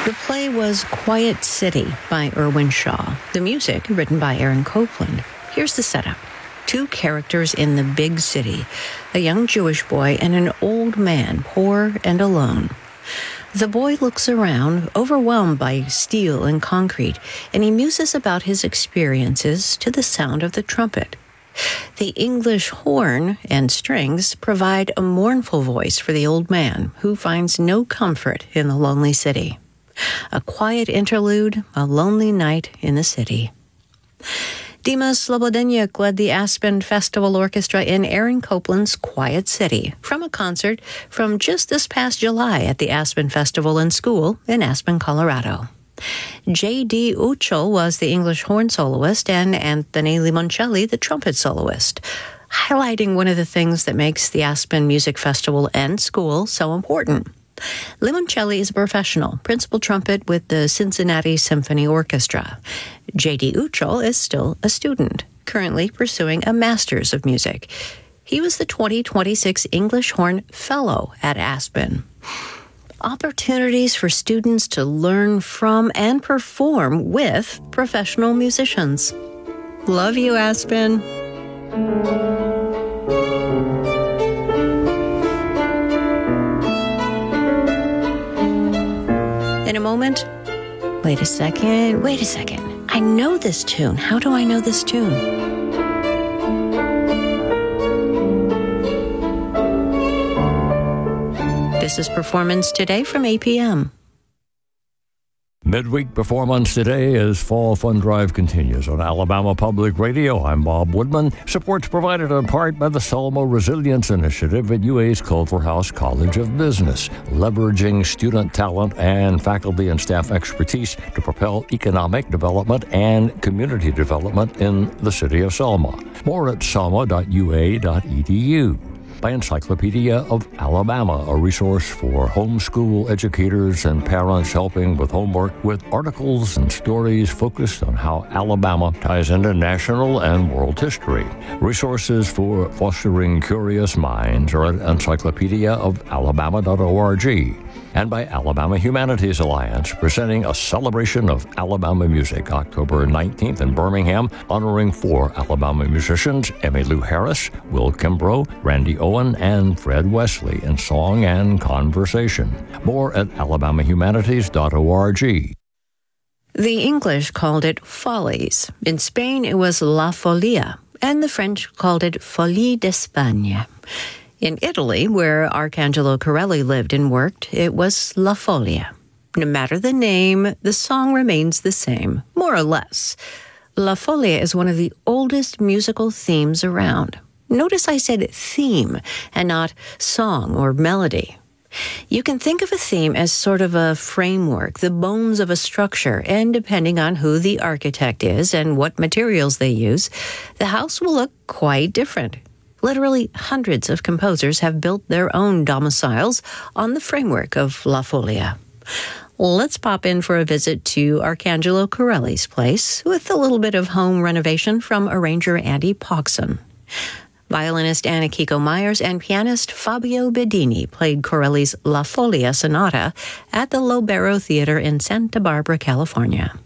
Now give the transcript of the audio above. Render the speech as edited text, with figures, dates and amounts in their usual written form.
The play was Quiet City by Irwin Shaw. The music, written by Aaron Copland. Here's the setup. Two characters in the big city, a young Jewish boy and an old man, poor and alone. The boy looks around, overwhelmed by steel and concrete, and he muses about his experiences to the sound of the trumpet. The English horn and strings provide a mournful voice for the old man, who finds no comfort in the lonely city. A quiet interlude, a lonely night in the city. Dima Slobodeniuk led the Aspen Festival Orchestra in Aaron Copland's Quiet City from a concert from just this past July at the Aspen Festival and School in Aspen, Colorado. J.D. Uchel was the English horn soloist and Anthony Limoncelli the trumpet soloist, highlighting one of the things that makes the Aspen Music Festival and School so important. Limoncelli is a professional, principal trumpet with the Cincinnati Symphony Orchestra. J.D. Uchel is still a student, currently pursuing a Master's of Music. He was the 2026 English Horn Fellow at Aspen. Opportunities for students to learn from and perform with professional musicians. Love you, Aspen. In a moment, wait a second. I know this tune. How do I know this tune? This is Performance Today from APM. Midweek Performance Today as Fall Fun Drive continues on Alabama Public Radio. I'm Bob Woodman. Support's provided in part by the Selma Resilience Initiative at UA's Culverhouse College of Business, leveraging student talent and faculty and staff expertise to propel economic development and community development in the city of Selma. More at selma.ua.edu. By Encyclopedia of Alabama, a resource for homeschool educators and parents helping with homework, with articles and stories focused on how Alabama ties into national and world history. Resources for fostering curious minds are at encyclopediaofalabama.org. And by Alabama Humanities Alliance, presenting a celebration of Alabama music, October 19th in Birmingham, honoring 4 Alabama musicians, Emmylou Harris, Will Kimbrough, Randy Owen, and Fred Wesley in song and conversation. More at alabamahumanities.org. The English called it Follies. In Spain, it was La Folia, and the French called it Folie d'Espagne. In Italy, where Arcangelo Corelli lived and worked, it was La Folia. No matter the name, the song remains the same, more or less. La Folia is one of the oldest musical themes around. Notice I said theme and not song or melody. You can think of a theme as sort of a framework, the bones of a structure, and depending on who the architect is and what materials they use, the house will look quite different. Literally hundreds of composers have built their own domiciles on the framework of La Folia. Let's pop in for a visit to Arcangelo Corelli's place with a little bit of home renovation from arranger Andy Pogson. Violinist Anna Kiko Myers and pianist Fabio Bedini played Corelli's La Folia Sonata at the Lobero Theater in Santa Barbara, California.